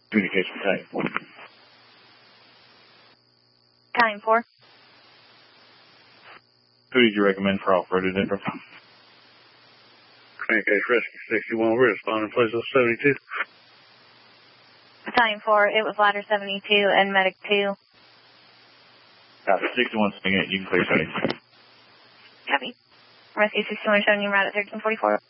Communication Battalion 4. Battalion 4. Who did you recommend for off-road Denver? Communication Rescue 61, we're responding, place of 72. Battalion 4, it was ladder 72 and medic 2. Copy, 61 swing it, you can clear 72. Copy. Rescue 61 showing you route at 1344.